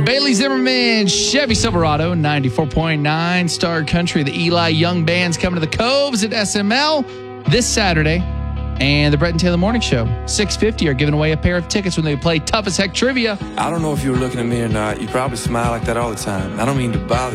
Bailey Zimmerman, Chevy Silverado, 94.9 Star Country. The Eli Young Band's coming to the Coves at SML this Saturday. And the Brett and Taylor Morning Show, 650 are giving away a pair of tickets when they play Tough as Heck Trivia. I don't know if you were looking at me or not. You probably smile like that all the time. I don't mean to bother